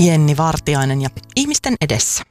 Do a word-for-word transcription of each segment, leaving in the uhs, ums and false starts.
Jenni Vartiainen ja Ihmisten edessä.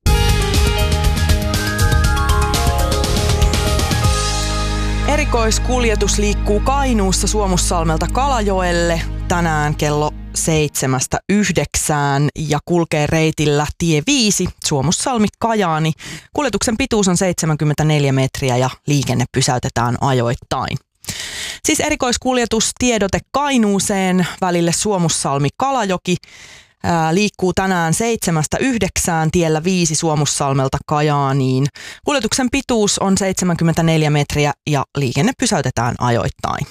Erikoiskuljetus liikkuu Kainuussa Suomussalmelta Kalajoelle tänään kello seitsemästä yhdeksään ja kulkee reitillä tie viisi Suomussalmi Kajaani. Kuljetuksen pituus on seitsemänkymmentäneljä metriä ja liikenne pysäytetään ajoittain. Siis erikoiskuljetus tiedote Kainuuseen välille Suomussalmi Kalajoki ää, liikkuu tänään seitsemästä yhdeksään tiellä viisi Suomussalmelta Kajaaniin. Kuljetuksen pituus on seitsemänkymmentäneljä metriä ja liikenne pysäytetään ajoittain.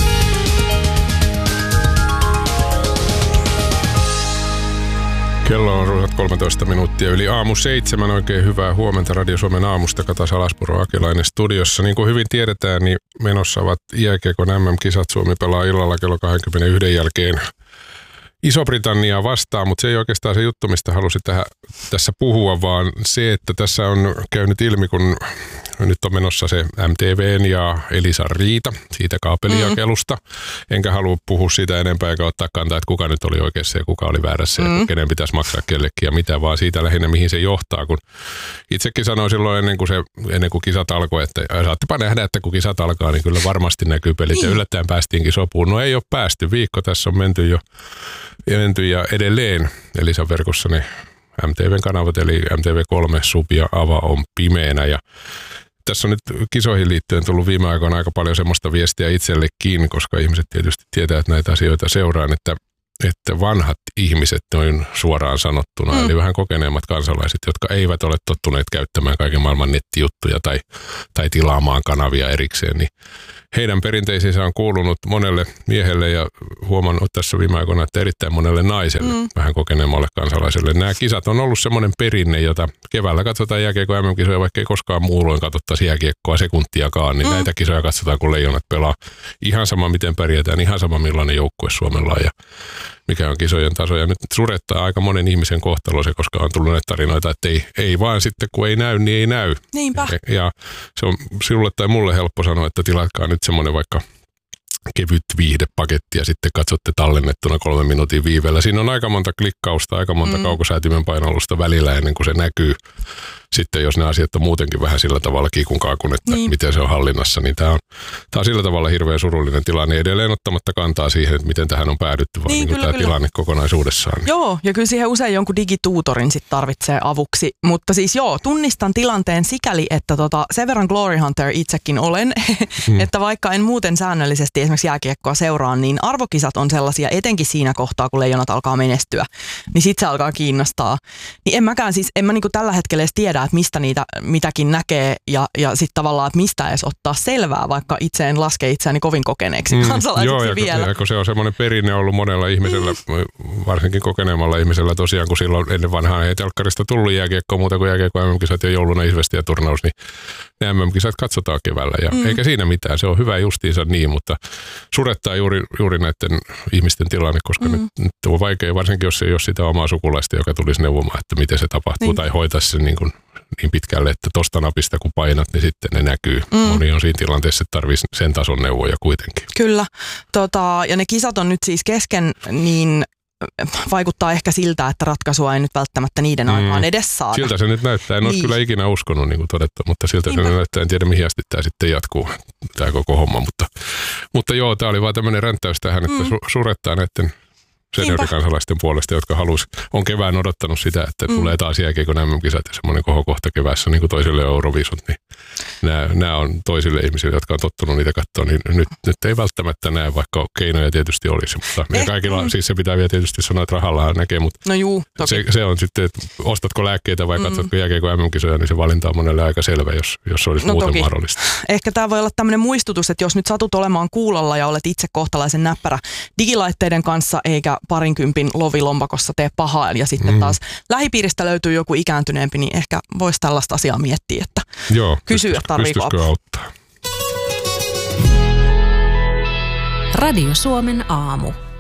Kello on runsat kolmetoista minuuttia yli aamu seitsemän. Oikein hyvää huomenta Radio Suomen aamusta. Kata Salaspuro Akelainen studiossa. Niin kuin hyvin tiedetään, niin menossa ovat jääkiekon M M-kisat. Suomi pelaa illalla kello kaksikymmentäyksi jälkeen Iso-Britanniaa vastaan, mutta se ei oikeastaan se juttu, mistä halusin tähän, tässä puhua, vaan se, että tässä on käynyt ilmi, kun nyt on menossa se M T V:n ja Elisan riita siitä kaapelijakelusta. Mm. Enkä halua puhua siitä enempää eikä ottaa kantaa, että kuka nyt oli oikeassa ja kuka oli väärässä mm. ja kenen pitäisi maksaa kellekin ja mitä, vaan siitä lähinnä mihin se johtaa. Kun itsekin sanoin silloin ennen kuin, se, ennen kuin kisat alkoi, että saattepa nähdä, että kun kisat alkaa, niin kyllä varmasti näkyy pelit niin. Ja yllättäen päästiinkin sopuun. No ei ole päästy, viikko tässä on menty jo. Menty ja edelleen Elisan verkossa ne M T V:n kanavat, eli M T V kolme, Sub ja Ava on pimeänä. Ja tässä on nyt kisoihin liittyen tullut viime aikoina aika paljon semmoista viestiä itsellekin, koska ihmiset tietysti tietää, että näitä asioita seuraan, että, että vanhat ihmiset, noin suoraan sanottuna, mm. eli vähän kokeneemmat kansalaiset, jotka eivät ole tottuneet käyttämään kaiken maailman nettijuttuja tai, tai tilaamaan kanavia erikseen, niin heidän perinteisiinsä on kuulunut monelle miehelle ja huomannut tässä viime aikoina, että erittäin monelle naiselle, mm. vähän kokeneemmalle kansalaiselle. Nämä kisat on ollut semmoinen perinne, jota keväällä katsotaan jääkiekon M M-kisoja, vaikka ei koskaan muulloin katsottaisi jääkiekkoa sekuntiakaan, niin mm. näitä kisoja katsotaan, kun Leijonat pelaa. Ihan sama, miten pärjätään, ihan sama, millainen joukkue Suomella on ja mikä on kisojen taso. Ja nyt surettaa aika monen ihmisen kohtalo se, koska on tullut näitä tarinoita, että ei, ei vaan sitten, kun ei näy, niin ei näy. Niinpä. Ja se on sinulle tai mulle helppo sanoa, että tilatkaa nyt semmoinen vaikka kevyt viihdepaketti ja sitten katsotte tallennettuna kolmen minuutin viiveellä. Siinä on aika monta klikkausta, aika monta mm. kaukosäätimen painallusta välillä ennen kuin se näkyy. Sitten jos ne asiat on muutenkin vähän sillä tavalla kiikunkaakun, että niin. miten se on hallinnassa, niin tämä on, tämä on sillä tavalla hirveän surullinen tilanne. Edelleen ottamatta kantaa siihen, että miten tähän on päädytty, vaan niin, niin kyllä, tämä kyllä. tilanne kokonaisuudessaan. Joo, ja kyllä siihen usein jonkun digituutorin sit tarvitsee avuksi. Mutta siis joo, tunnistan tilanteen sikäli, että tota, sen verran Glory Hunter itsekin olen, hmm. että vaikka en muuten säännöllisesti esimerkiksi jääkiekkoa seuraa, niin arvokisat on sellaisia, etenkin siinä kohtaa, kun Leijonat alkaa menestyä, niin sit se alkaa kiinnostaa. Niin en mäkään siis, en mä niinku tällä hetkellä edes tiedä, että mistä niitä mitäkin näkee ja, ja sitten tavallaan, että mistä edes ottaa selvää, vaikka itse en laske itseäni kovin kokeneeksi mm, kansalaiseksi joo, ja vielä. Joo, kun se on semmoinen perinne ollut monella ihmisellä, mm. varsinkin kokeneemmalla ihmisellä tosiaan, kun silloin ennen vanhaa ei telkkarista tullut jääkiekkoa muuta kuin jääkiekko M M-kisat ja jouluna Isvesti ja turnaus, niin ne M M-kisat katsotaan keväällä ja mm. eikä siinä mitään, se on hyvä justiinsa niin, mutta surettaa juuri, juuri näiden ihmisten tilanne, koska mm. nyt, nyt on vaikea, varsinkin jos ei ole sitä omaa sukulaista, joka tulisi neuvomaan, että miten se tapahtuu niin. tai hoitaisi sen niin kuin niin pitkälle, että tosta napista kun painat, niin sitten ne näkyy. Mm. Moni on siinä tilanteessa, että tarvitsisi sen tason neuvoja kuitenkin. Kyllä. Tota, ja ne kisat on nyt siis kesken, niin vaikuttaa ehkä siltä, että ratkaisua ei nyt välttämättä niiden mm. aikaan edes saada. Siltä se nyt näyttää. En niin. ole kyllä ikinä uskonut, niin kuin todettu, mutta siltä Niinpä. se näyttää. En tiedä, mihin asti tämä sitten jatkuu, tämä koko homma. Mutta, mutta joo, tämä oli vaan tämmöinen ränttäys tähän, että mm. su- surettaa näiden seniorikansalaisten puolesta, jotka halus, on kevään odottanut sitä, että mm. tulee taas jääkiekon M M-kisat ja semmoinen kohokohta keväässä, niin kuin toisille Euroviisut, niin nämä, nämä on toisille ihmisille, jotka on tottunut niitä katsoa, niin nyt, nyt ei välttämättä näe, vaikka keinoja tietysti olisi, mutta eh, kaikilla, mm. siis se pitää vielä tietysti sanoa, että rahallahan näkee, mutta no juu, se, se on sitten, että ostatko lääkkeitä vai mm. katsotko jääkiekon M M-kisoja, niin se valinta on monelle aika selvä, jos, jos se olisi no muuten toki. mahdollista. Ehkä tämä voi olla tämmöinen muistutus, että jos nyt satut olemaan kuulolla ja olet itse kohtalaisen näppärä digilaitteiden kanssa, eikä parinkympin lovilompakossa tee pahaa ja sitten mm. taas lähipiiristä löytyy joku ikääntyneempi, niin ehkä voisi tällaista asiaa miettiä, että Joo, kysyä, tarviiko apua. Auttaa. Radio Suomen aamu.